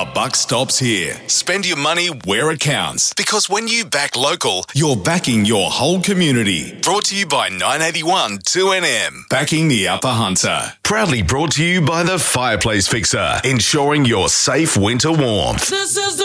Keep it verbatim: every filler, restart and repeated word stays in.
The buck stops here. Spend your money where it counts. Because when you back local, you're backing your whole community. Brought to you by nine eighty-one two N M. Backing the Upper Hunter. Proudly brought to you by the Fireplace Fixer. Ensuring your safe winter warmth. This is